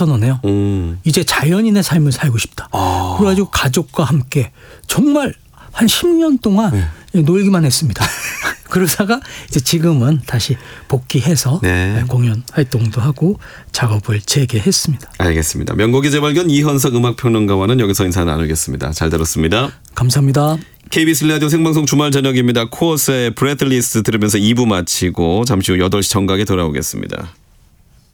선언해요. 이제 자연인의 삶을 살고 싶다. 그래가지고 가족과 함께 정말 한 10년 동안 놀기만 했습니다. 그러다가 이제 지금은 다시 복귀해서 공연 활동도 하고 작업을 재개했습니다. 알겠습니다. 명곡의 재발견 이현석 음악평론가와는 여기서 인사 나누겠습니다. 잘 들었습니다. 감사합니다. KBS 라디오 생방송 주말 저녁입니다. 코어스의 브레틀리스 들으면서 2부 마치고 잠시 후 8시 정각에 돌아오겠습니다.